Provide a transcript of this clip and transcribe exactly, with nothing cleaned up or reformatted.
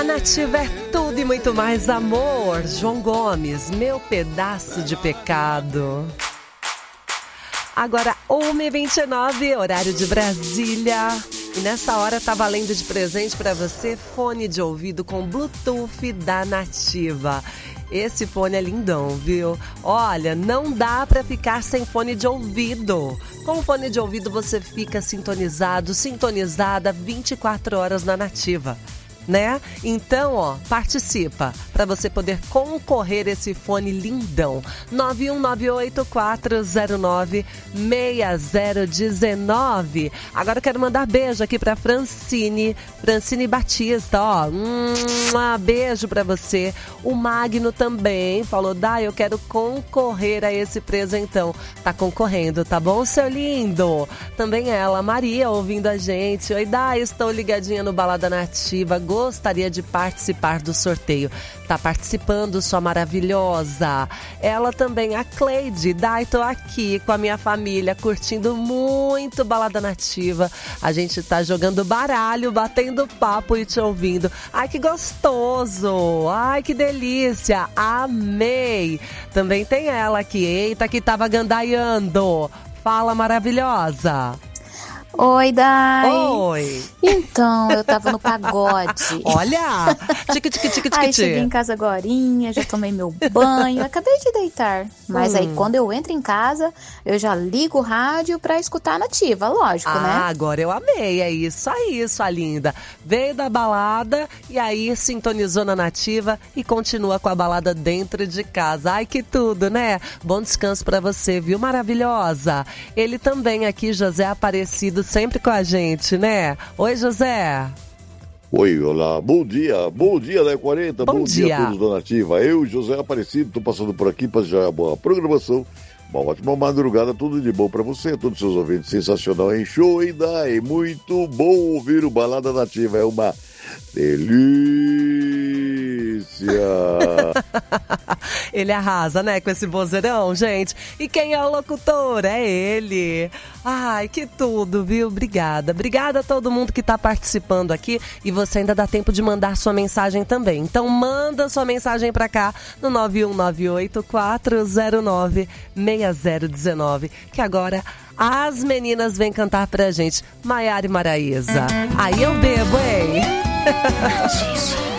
Nativa é tudo e muito mais amor. João Gomes, meu pedaço de pecado. Agora, uma e vinte e nove, horário de Brasília. E nessa hora tá valendo de presente para você fone de ouvido com Bluetooth da Nativa. Esse fone é lindão, viu? Olha, não dá pra ficar sem fone de ouvido. Com o fone de ouvido você fica sintonizado, sintonizada vinte e quatro horas na Nativa, né? Então, ó, participa para você poder concorrer esse fone lindão. nove um nove oito quatro zero nove seis zero um nove. Agora eu quero mandar beijo aqui para Francine, Francine Batista, ó. Um beijo para você. O Magno também falou: "Dai, eu quero concorrer a esse presentão". Tá concorrendo, tá bom, seu lindo? Também ela, Maria, ouvindo a gente. Oi, Dai, estou ligadinha no Balada Nativa. Gostaria de participar do sorteio. Tá participando, sua maravilhosa. Ela também, a Cleide. Dai, tô aqui com a minha família, curtindo muito Balada Nativa. A gente tá jogando baralho, batendo papo e te ouvindo. Ai, que gostoso. Ai, que delícia. Amei. Também tem ela aqui. Eita, que tava gandaiando. Fala, maravilhosa. Oi, Dai. Oi. Então, eu tava no pagode. Olha! Tique, tique, tique, tique. Aí cheguei em casa agorinha, já tomei meu banho, acabei de deitar. Mas hum. aí quando eu entro em casa, eu já ligo o rádio pra escutar a Nativa, lógico, ah, né? Ah, agora eu amei, é isso aí, sua linda. Veio da balada e aí sintonizou na Nativa e continua com a balada dentro de casa. Ai, que tudo, né? Bom descanso pra você, viu? Maravilhosa. Ele também aqui, José Aparecido, sempre com a gente, né? Oi, José. Oi, olá, bom dia, bom dia, né, quarenta, bom, bom dia. dia a todos da Nativa. Eu, José Aparecido, tô passando por aqui para já boa programação, uma ótima madrugada, tudo de bom para você, todos os seus ouvintes, sensacional, hein? Show, hein, Dai? Muito bom ouvir o Balada Nativa, é uma delícia. Ele arrasa, né, com esse vozeirão, gente. E quem é o locutor? É ele. Ai, que tudo, viu? Obrigada. Obrigada a todo mundo que tá participando aqui. E você ainda dá tempo de mandar sua mensagem também. Então manda sua mensagem pra cá no nove um nove oito quatro zero nove seis zero um nove. Que agora as meninas vêm cantar pra gente. Maiara e Maraísa. Aí eu bebo, hein?